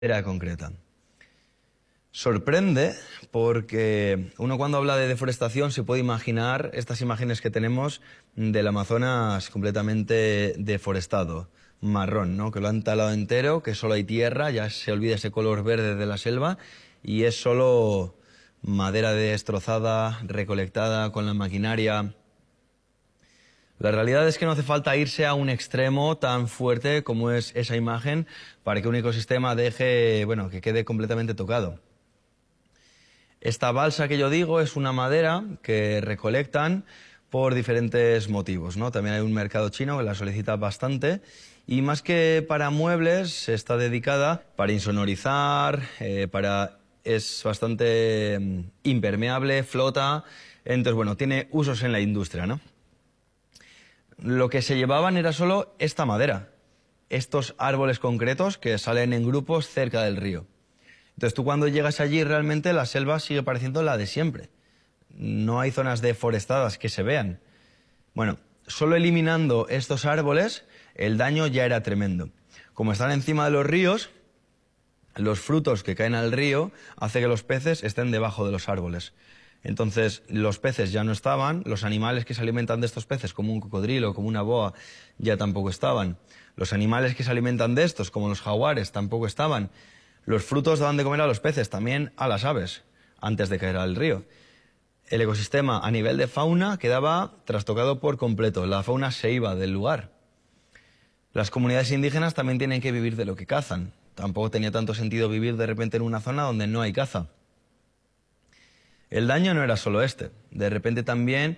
Era concreta. Sorprende porque uno cuando habla de deforestación se puede imaginar estas imágenes que tenemos del Amazonas completamente deforestado, marrón, ¿no? Que lo han talado entero, que solo hay tierra, ya se olvida ese color verde de la selva y es solo madera destrozada, recolectada con la maquinaria. La realidad es que no hace falta irse a un extremo tan fuerte como es esa imagen para que un ecosistema que quede completamente tocado. Esta balsa que yo digo es una madera que recolectan por diferentes motivos, ¿no? También hay un mercado chino que la solicita bastante y más que para muebles está dedicada para insonorizar, es bastante impermeable, flota, entonces bueno, tiene usos en la industria, ¿no? Lo que se llevaban era solo esta madera, estos árboles concretos que salen en grupos cerca del río. Entonces tú cuando llegas allí realmente la selva sigue pareciendo la de siempre. No hay zonas deforestadas que se vean. Bueno, solo eliminando estos árboles el daño ya era tremendo. Como están encima de los ríos, los frutos que caen al río hacen que los peces estén debajo de los árboles. Entonces los peces ya no estaban, los animales que se alimentan de estos peces, como un cocodrilo, como una boa, ya tampoco estaban. Los animales que se alimentan de estos, como los jaguares, tampoco estaban. Los frutos daban de comer a los peces, también a las aves, antes de caer al río. El ecosistema a nivel de fauna quedaba trastocado por completo, la fauna se iba del lugar. Las comunidades indígenas también tienen que vivir de lo que cazan. Tampoco tenía tanto sentido vivir de repente en una zona donde no hay caza. El daño no era solo este. De repente también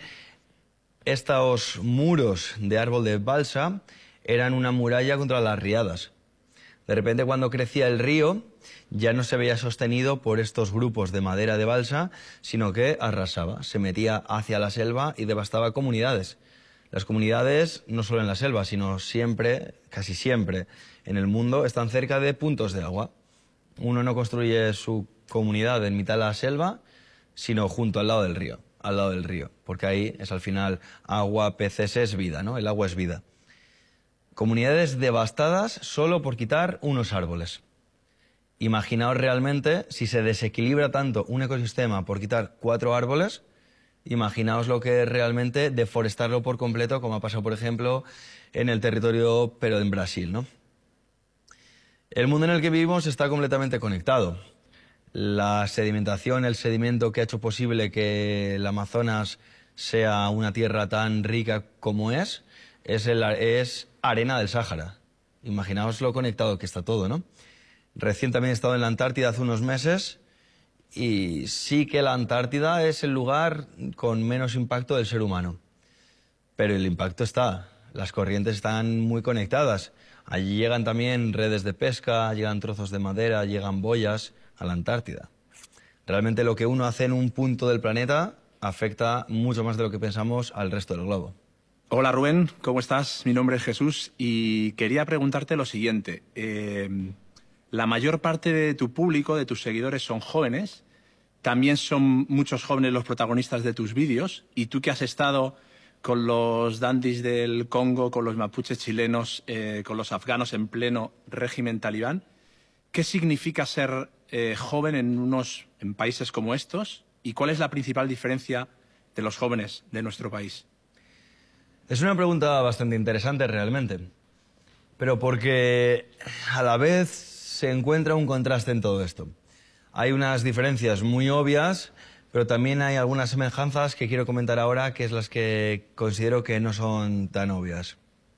estos muros de árbol de balsa eran una muralla contra las riadas. De repente cuando crecía el río ya no se veía sostenido por estos grupos de madera de balsa, sino que arrasaba, se metía hacia la selva y devastaba comunidades. Las comunidades, no solo en la selva, sino siempre, casi siempre, en el mundo, están cerca de puntos de agua. Uno no construye su comunidad en mitad de la selva, sino junto al lado del río, porque ahí es al final agua, peces, es vida, ¿no? El agua es vida. Comunidades devastadas solo por quitar unos árboles. Imaginaos realmente, si se desequilibra tanto un ecosistema por quitar 4 árboles, imaginaos lo que es realmente deforestarlo por completo, como ha pasado, por ejemplo, en el territorio, pero en Brasil, ¿no? El mundo en el que vivimos está completamente conectado. La sedimentación, el sedimento que ha hecho posible que el Amazonas sea una tierra tan rica como es arena del Sáhara. Imaginaos lo conectado que está todo, ¿no? Recién también he estado en la Antártida hace unos meses y sí que la Antártida es el lugar con menos impacto del ser humano. Pero el impacto está, las corrientes están muy conectadas. Allí llegan también redes de pesca, llegan trozos de madera, llegan boyas a la Antártida. Realmente lo que uno hace en un punto del planeta afecta mucho más de lo que pensamos al resto del globo. Hola Rubén, ¿cómo estás? Mi nombre es Jesús y quería preguntarte lo siguiente. La mayor parte de tu público, de tus seguidores, son jóvenes. También son muchos jóvenes los protagonistas de tus vídeos. Y tú que has estado con los dandis del Congo, con los mapuches chilenos, con los afganos en pleno régimen talibán, ¿qué significa ser joven en países como estos? ¿Y cuál es la principal diferencia de los jóvenes de nuestro país? Es una pregunta bastante interesante realmente, pero porque a la vez se encuentra un contraste en todo esto. Hay unas diferencias muy obvias, pero también hay algunas semejanzas que quiero comentar ahora, que es las que considero que no son tan obvias.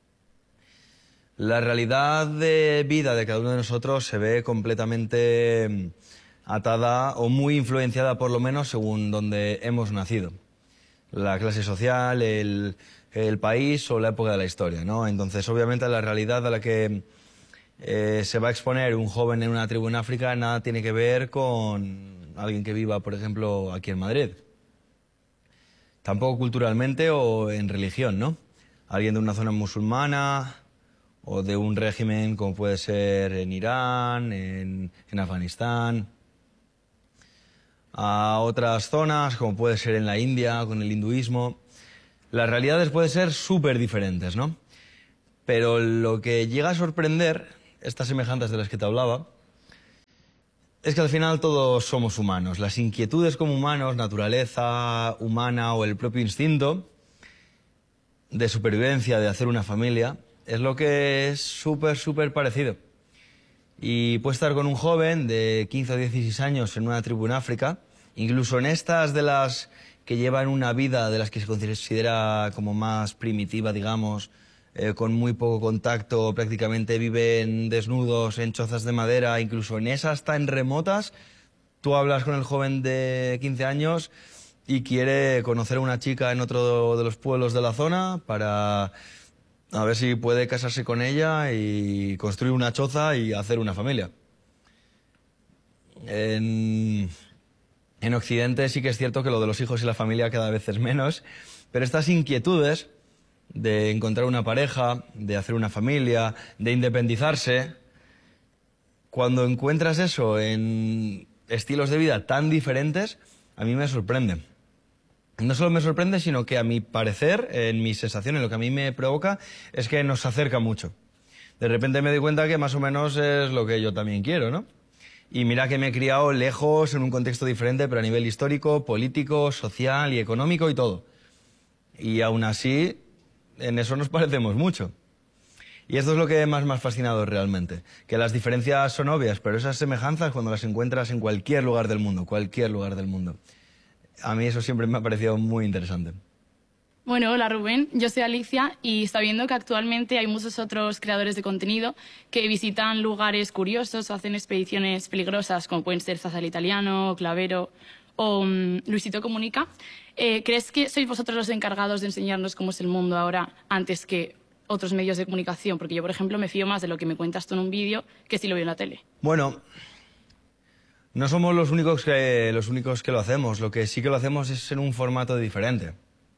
La realidad de vida de cada uno de nosotros se ve completamente atada o muy influenciada, por lo menos, según donde hemos nacido. La clase social, el país o la época de la historia, ¿no? Entonces, obviamente, la realidad a la que se va a exponer un joven en una tribu en África nada tiene que ver con alguien que viva, por ejemplo, aquí en Madrid. Tampoco culturalmente o en religión, ¿no? Alguien de una zona musulmana o de un régimen como puede ser en Irán, en Afganistán, a otras zonas como puede ser en la India con el hinduismo. Las realidades pueden ser súper diferentes, ¿no? Pero lo que llega a sorprender, estas semejanzas de las que te hablaba, Es que al final todos somos humanos. Las inquietudes como humanos, naturaleza humana o el propio instinto de supervivencia, de hacer una familia, es lo que es súper parecido. Y puedes estar con un joven de 15 o 16 años en una tribu en África, incluso en estas de las que llevan una vida de las que se considera como más primitiva, digamos, con muy poco contacto, prácticamente viven desnudos en chozas de madera, incluso en esas tan remotas, tú hablas con el joven de 15 años y quiere conocer a una chica en otro de los pueblos de la zona para a ver si puede casarse con ella y construir una choza y hacer una familia. En Occidente sí que es cierto que lo de los hijos y la familia cada vez es menos, pero estas inquietudes de encontrar una pareja, de hacer una familia, de independizarse, cuando encuentras eso en estilos de vida tan diferentes, a mí me sorprende. No solo me sorprende, sino que a mi parecer, en mi sensación, en lo que a mí me provoca, es que nos acerca mucho. De repente me doy cuenta que más o menos es lo que yo también quiero, ¿no? Y mira que me he criado lejos, en un contexto diferente, pero a nivel histórico, político, social y económico y todo. Y aún así, en eso nos parecemos mucho. Y esto es lo que más me ha fascinado realmente, que las diferencias son obvias, pero esas semejanzas cuando las encuentras en cualquier lugar del mundo, a mí eso siempre me ha parecido muy interesante. Bueno, hola Rubén, yo soy Alicia y sabiendo que actualmente hay muchos otros creadores de contenido que visitan lugares curiosos o hacen expediciones peligrosas como pueden ser Zaza el Italiano, Clavero o Luisito Comunica, ¿crees que sois vosotros los encargados de enseñarnos cómo es el mundo ahora antes que otros medios de comunicación? Porque yo, por ejemplo, me fío más de lo que me cuentas tú en un vídeo que si lo veo en la tele. Bueno, no somos los únicos que lo hacemos. Lo que sí que lo hacemos es en un formato diferente.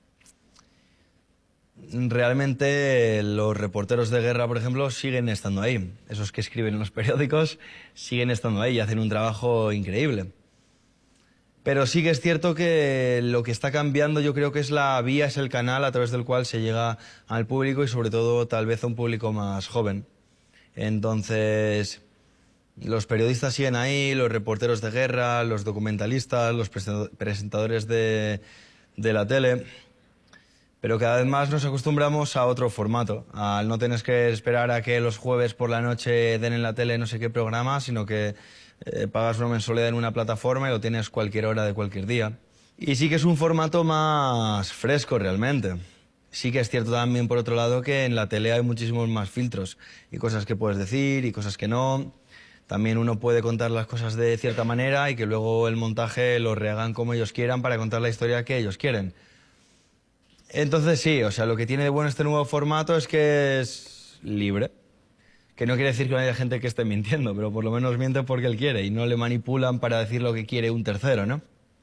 Realmente los reporteros de guerra, por ejemplo, siguen estando ahí. Esos que escriben en los periódicos siguen estando ahí y hacen un trabajo increíble. Pero sí que es cierto que lo que está cambiando yo creo que es la vía, es el canal a través del cual se llega al público y sobre todo tal vez a un público más joven. Entonces, los periodistas siguen ahí, los reporteros de guerra, los documentalistas, los presentadores de la tele. Pero cada vez más nos acostumbramos a otro formato, al no tener que esperar a que los jueves por la noche den en la tele no sé qué programa, sino que pagas una mensualidad en una plataforma y lo tienes cualquier hora de cualquier día. Y sí que es un formato más fresco realmente. Sí que es cierto también, por otro lado, que en la tele hay muchísimos más filtros y cosas que puedes decir y cosas que no. También uno puede contar las cosas de cierta manera y que luego el montaje lo rehagan como ellos quieran para contar la historia que ellos quieren. Entonces sí, o sea, lo que tiene de bueno este nuevo formato es que es libre. Que no quiere decir que no haya gente que esté mintiendo, pero por lo menos miente porque él quiere y no le manipulan para decir lo que quiere un tercero, ¿no?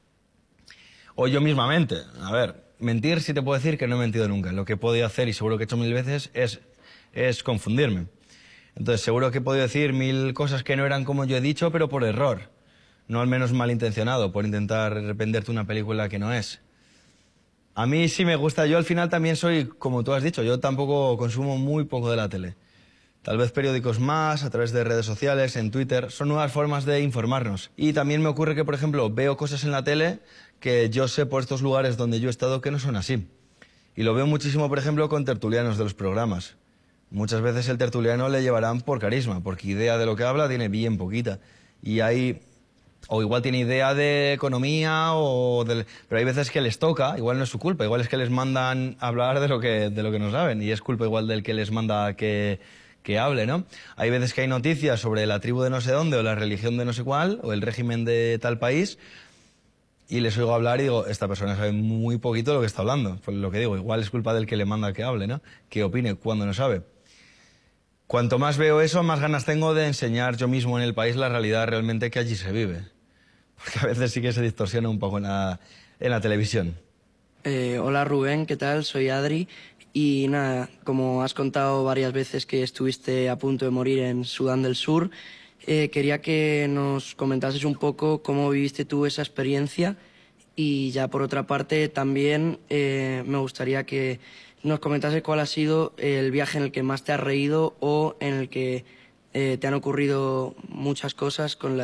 O yo mismamente. A ver, mentir sí te puedo decir que no he mentido nunca. Lo que he podido hacer, y seguro que he hecho 1000 veces, es confundirme. Entonces seguro que he podido decir 1000 cosas que no eran como yo he dicho, pero por error. No al menos malintencionado, por intentar venderte una película que no es. A mí sí me gusta. Yo al final también soy, como tú has dicho, yo tampoco consumo muy poco de la tele. Tal vez periódicos más, a través de redes sociales, en Twitter. Son nuevas formas de informarnos. Y también me ocurre que, por ejemplo, veo cosas en la tele que yo sé por estos lugares donde yo he estado que no son así. Y lo veo muchísimo, por ejemplo, con tertulianos de los programas. Muchas veces el tertuliano le llevarán por carisma, porque idea de lo que habla tiene bien poquita. Y hay... O igual tiene idea de economía, pero hay veces que les toca, igual no es su culpa, igual es que les mandan hablar de lo que no saben, y es culpa igual del que les manda que hable, ¿no? Hay veces que hay noticias sobre la tribu de no sé dónde, o la religión de no sé cuál, o el régimen de tal país, y les oigo hablar y digo, esta persona sabe muy poquito de lo que está hablando. Pues lo que digo, igual es culpa del que le manda que hable, ¿no? Que opine cuando no sabe. Cuanto más veo eso, más ganas tengo de enseñar yo mismo en el país la realidad realmente que allí se vive. Porque a veces sí que se distorsiona un poco en la televisión. Hola Rubén, ¿qué tal? Soy Adri. Y nada, como has contado varias veces que estuviste a punto de morir en Sudán del Sur, quería que nos comentases un poco cómo viviste tú esa experiencia. Y ya por otra parte también me gustaría que nos comentases cuál ha sido el viaje en el que más te has reído o en el que te han ocurrido muchas cosas con